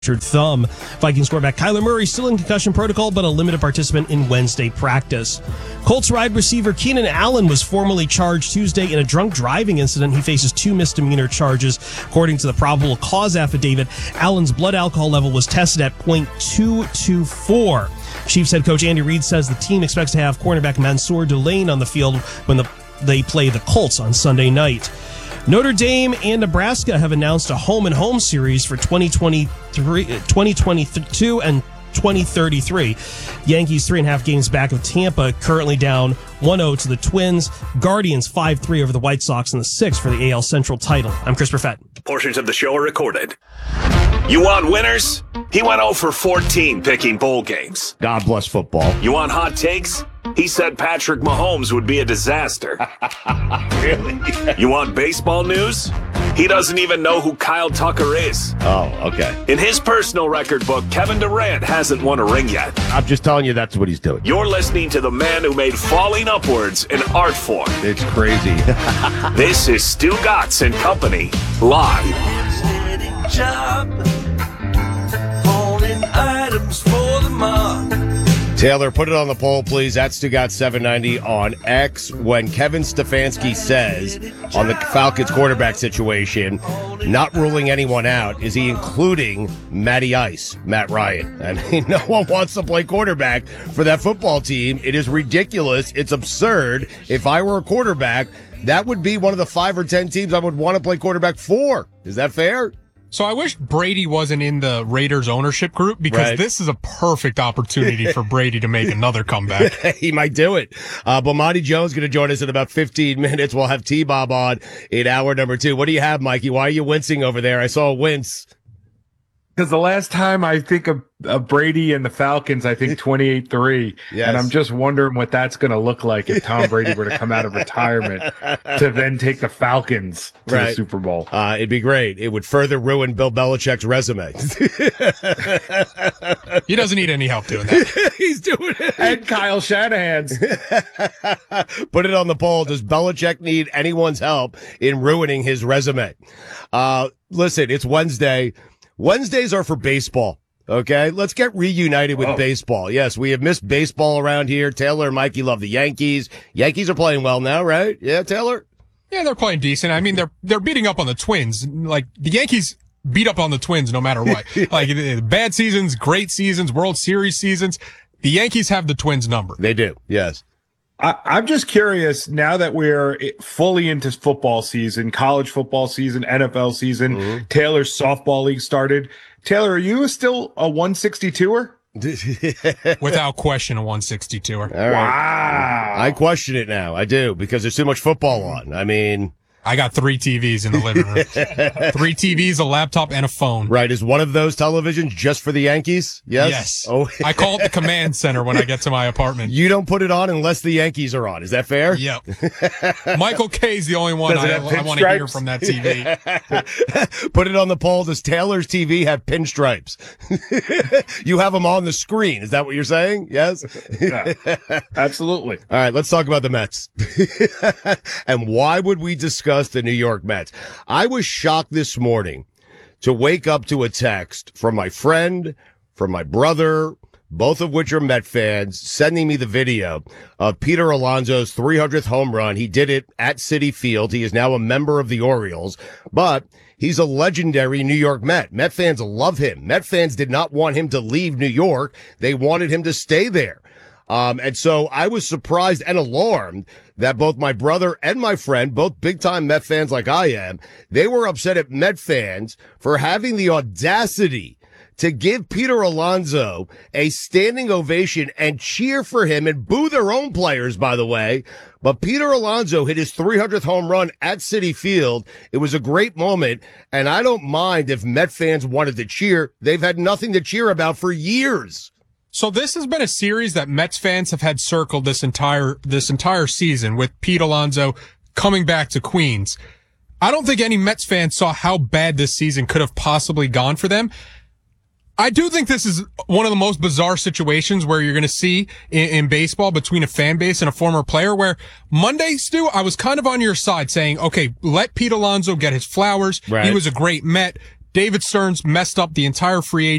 thumb. Vikings quarterback Kyler Murray still in concussion protocol, but a limited participant in Wednesday practice. Colts wide receiver Keenan Allen was formally charged Tuesday in a drunk driving incident. He faces 2 misdemeanor charges. According to the probable cause affidavit, Allen's blood alcohol level was tested at .224. Chiefs head coach Andy Reid says the team expects to have cornerback Mansour Delane on the field when they play the Colts on Sunday night. Notre Dame and Nebraska have announced a home-and-home series for 2022 and 2033. Yankees 3.5 games back of Tampa, currently down 1-0 to the Twins. Guardians 5-3 over the White Sox in the 6th for the AL Central title. I'm Chris Perfett. Portions of the show are recorded. You want winners? He went 0 for 14 picking bowl games. God bless football. You want hot takes? He said Patrick Mahomes would be a disaster. Really? You want baseball news? He doesn't even know who Kyle Tucker is. Oh, okay. In his personal record book, Kevin Durant hasn't won a ring yet. I'm just telling you that's what he's doing. You're listening to the man who made falling upwards an art form. It's crazy. This is Stu Gatz and Company, live. Taylor, put it on the poll, please. That's Stugat790 on X. When Kevin Stefanski says on the Falcons quarterback situation, not ruling anyone out, is he including Matty Ice, Matt Ryan? I mean, no one wants to play quarterback for that football team. It is ridiculous. It's absurd. If I were a quarterback, that would be one of the 5 or 10 teams I would want to play quarterback for. Is that fair? So I wish Brady wasn't in the Raiders ownership group because This is a perfect opportunity for Brady to make another comeback. He might do it. Bomani Jones going to join us in about 15 minutes. We'll have T-Bob on in hour number 2. What do you have, Mikey? Why are you wincing over there? I saw a wince. Because the last time I think of Brady and the Falcons, I think 28-3. Yes. And I'm just wondering what that's going to look like if Tom Brady were to come out of retirement to then take the Falcons to the Super Bowl. It'd be great. It would further ruin Bill Belichick's resume. He doesn't need any help doing that. He's doing it. And Kyle Shanahan's. Put it on the poll. Does Belichick need anyone's help in ruining his resume? Listen, it's Wednesday. Wednesdays are for baseball, okay? Let's get reunited with baseball. Yes, we have missed baseball around here. Taylor and Mikey love the Yankees. Yankees are playing well now, right? Yeah, Taylor? Yeah, they're playing decent. I mean, they're beating up on the Twins. Like, the Yankees beat up on the Twins no matter what. Like, bad seasons, great seasons, World Series seasons. The Yankees have the Twins number. They do, yes. I'm just curious, now that we're fully into football season, college football season, NFL season, Taylor's softball league started. Taylor, are you still a 162er? Without question, a 162er. All right. Wow. I question it now. I do, because there's too much football on. I mean... I got 3 TVs in the living room. 3 TVs, a laptop, and a phone. Right. Is one of those televisions just for the Yankees? Yes? Yes. Oh. I call it the command center when I get to my apartment. You don't put it on unless the Yankees are on. Is that fair? Yep. Michael Kay's the only one I want to hear from that TV. Put it on the poll. Does Taylor's TV have pinstripes? You have them on the screen. Is that what you're saying? Yes? Yeah, absolutely. All right. Let's talk about the Mets. And why would we discuss the New York Mets? I was shocked this morning to wake up to a text from my friend, from my brother, both of which are Met fans, sending me the video of Peter Alonso's 300th home run. He did it at Citi Field. He is now a member of the Orioles, but he's a legendary New York Met. Met fans love him. Met fans did not want him to leave New York. They wanted him to stay there. And so I was surprised and alarmed that both my brother and my friend, both big-time Met fans like I am, they were upset at Met fans for having the audacity to give Peter Alonso a standing ovation and cheer for him and boo their own players, by the way. But Peter Alonso hit his 300th home run at Citi Field. It was a great moment, and I don't mind if Met fans wanted to cheer. They've had nothing to cheer about for years. So this has been a series that Mets fans have had circled this entire season with Pete Alonso coming back to Queens. I don't think any Mets fans saw how bad this season could have possibly gone for them. I do think this is one of the most bizarre situations where you're going to see in baseball between a fan base and a former player, where Monday, Stu, I was kind of on your side saying, okay, let Pete Alonso get his flowers. Right. He was a great Met. David Stearns messed up the entire free